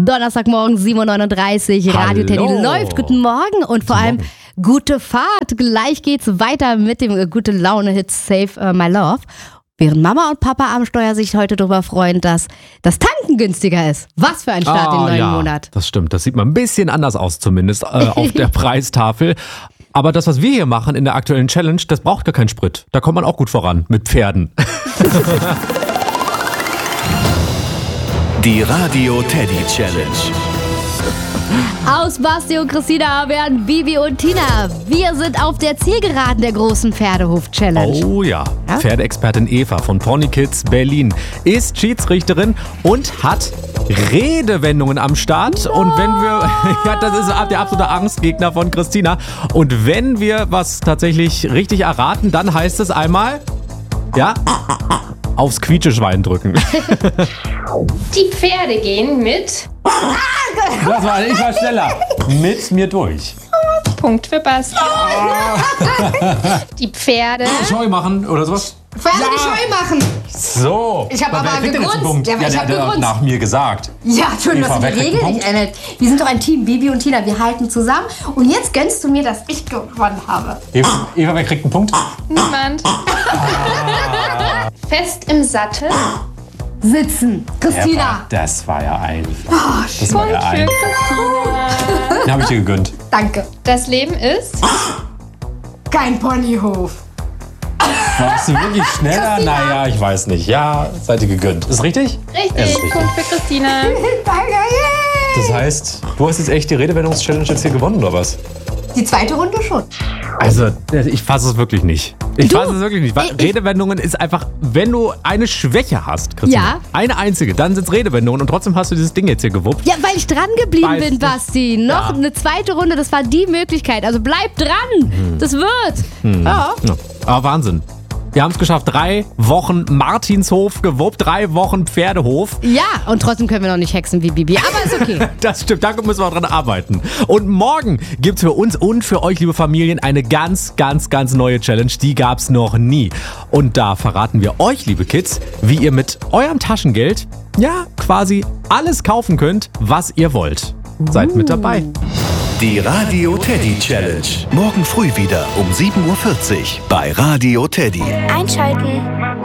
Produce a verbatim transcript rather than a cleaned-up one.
Donnerstagmorgen, sieben Uhr neununddreißig. Radio Teddy läuft. Guten Morgen und vor allem gute Fahrt. Gleich geht's weiter mit dem gute Laune-Hit Save uh, My Love. Während Mama und Papa am Steuer sich heute darüber freuen, dass das Tanken günstiger ist. Was für ein Start ah, in den neuen ja, Monat. Das stimmt, das sieht mal ein bisschen anders aus zumindest äh, auf der Preistafel. Aber das, was wir hier machen in der aktuellen Challenge, das braucht gar keinen Sprit. Da kommt man auch gut voran mit Pferden. Die Radio Teddy Challenge. Aus Basti und Christina werden Bibi und Tina. Wir sind auf der Zielgeraden der großen Pferdehof-Challenge. Oh ja. Ja? Pferdeexpertin Eva von Pony Kids Berlin ist Schiedsrichterin und hat Redewendungen am Start. No. Und wenn wir, ja, das ist der absolute Angstgegner von Christina. Und wenn wir was tatsächlich richtig erraten, dann heißt es einmal, ja, aufs Quietscheschwein drücken. Die Pferde gehen mit. Das war, ich war schneller. Mit mir durch. Punkt für Basti. Die Pferde. Scheu machen oder sowas? Pferde ja. Scheu machen. So. Ich habe aber gegrunzt. Ja, ja, ich habe gegrunzt. Nach mir gesagt. Ja, schön, dass du die Regel nicht ändert. Wir sind doch ein Team, Bibi und Tina. Wir halten zusammen. Und jetzt gönnst du mir, dass ich gewonnen habe. Eva, Eva wer kriegt einen Punkt? Niemand. Ah. Fest im Sattel. Sitzen. Christina. Ja, das war ja einfach. Oh, das war ja für einfach. Christina. Den habe ich dir gegönnt. Danke. Das Leben ist kein Ponyhof. Warst du wirklich schneller? Christina. Naja, ich weiß nicht. Ja, seid ihr gegönnt. Ist richtig? Richtig. Ja, ist richtig. Punkt für Christina. Danke. Das heißt, du hast jetzt echt die Redewendungs-Challenge jetzt hier gewonnen, oder was? Die zweite Runde schon. Also, ich fasse es wirklich nicht. Ich Du, fasse es wirklich nicht. Weil ich, Redewendungen ist einfach, wenn du eine Schwäche hast, Christina, Ja. eine einzige, dann sind es Redewendungen und trotzdem hast du dieses Ding jetzt hier gewuppt. Ja, weil ich dran geblieben Weiß bin, nicht. Basti. Noch Ja. eine zweite Runde, das war die Möglichkeit. Also bleib dran. Hm. Das wird. Hm. Ja. Ja. Aber Wahnsinn. Wir haben es geschafft. Drei Wochen Martinshof gewuppt, drei Wochen Pferdehof. Ja, und trotzdem können wir noch nicht hexen wie Bibi. Aber ist okay. Das stimmt, da müssen wir dran arbeiten. Und morgen gibt es für uns und für euch, liebe Familien, eine ganz, ganz, ganz neue Challenge. Die gab es noch nie. Und da verraten wir euch, liebe Kids, wie ihr mit eurem Taschengeld, ja, quasi alles kaufen könnt, was ihr wollt. Seid mit dabei. Die Radio Teddy Challenge. Morgen früh wieder um sieben Uhr vierzig bei Radio Teddy. Einschalten.